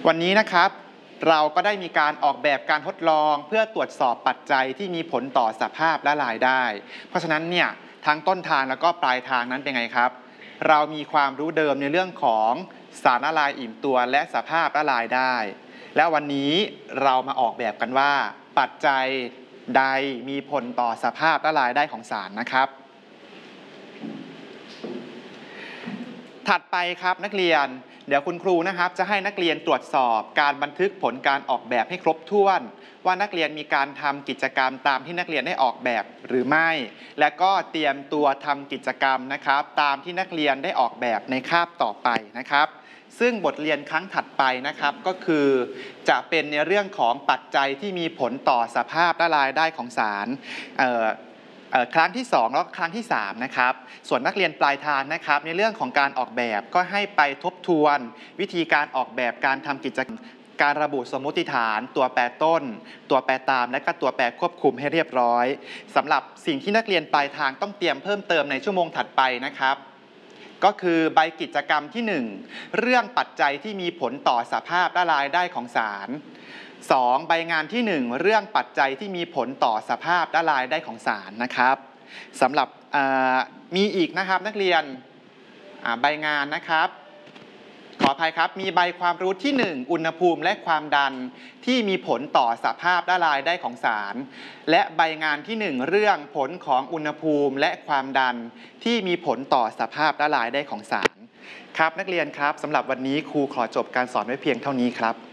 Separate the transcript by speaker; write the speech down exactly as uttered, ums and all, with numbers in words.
Speaker 1: วันนี้นะครับเราก็ได้มีการออกแบบการทดลองเพื่อตรวจสอบปัจจัยที่มีผลต่อสภาพละลายได้เพราะฉะนั้นเนี่ยทั้งต้นทางแล้วก็ปลายทางนั้นเป็นไงครับเรามีความรู้เดิมในเรื่องของสารละลายอิ่มตัวและสภาพละลายได้และวันนี้เรามาออกแบบกันว่าปัจจัยใดมีผลต่อสภาพละลายได้ของสารนะครับถัดไปครับนักเรียนเดี๋ยวคุณครูนะครับจะให้นักเรียนตรวจสอบการบันทึกผลการออกแบบให้ครบถ้วนว่านักเรียนมีการทำกิจกรรมตามที่นักเรียนได้ออกแบบหรือไม่และก็เตรียมตัวทำกิจกรรมนะครับตามที่นักเรียนได้ออกแบบในคาบต่อไปนะครับซึ่งบทเรียนครั้งถัดไปนะครับก็คือจะเป็นในเรื่องของปัจจัยที่มีผลต่อสภาพละลายได้ของสารครั้งที่สองแล้วก็ครั้งที่สามนะครับส่วนนักเรียนปลายทางนะครับในเรื่องของการออกแบบก็ให้ไปทบทวนวิธีการออกแบบการทำกิจกรรมการระบุสมมติฐานตัวแปรต้นตัวแปรตามและก็ตัวแปรควบคุมให้เรียบร้อยสำหรับสิ่งที่นักเรียนปลายทางต้องเตรียมเพิ่มเติมในชั่วโมงถัดไปนะครับก็คือใบกิจกรรมที่หนึ่งเรื่องปัจจัยที่มีผลต่อสภาพละลายได้ของสารสองใบงานที่หนึ่งเรื่องปัจจัยที่มีผลต่อสภาพละลายได้ของสารนะครับสำหรับมีอีกนะครับนักเรียนใบงานนะครับขออภัยครับมีใบความรู้ที่หนึ่งอุณหภูมิและความดันที่มีผลต่อสภาพละลายได้ของสารและใบงานที่หนึ่งเรื่องผลของอุณหภูมิและความดันที่มีผลต่อสภาพละลายได้ของสารครับนักเรียนครับสำหรับวันนี้ครูขอจบการสอนไว้เพียงเท่านี้ครับ